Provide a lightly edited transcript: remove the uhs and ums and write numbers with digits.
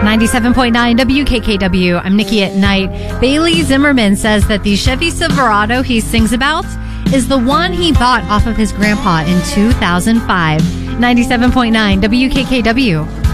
97.9 WKKW. I'm Nikki at Night. Bailey Zimmerman says that the Chevy Silverado he sings about is the one he bought off of his grandpa in 2005. 97.9 WKKW.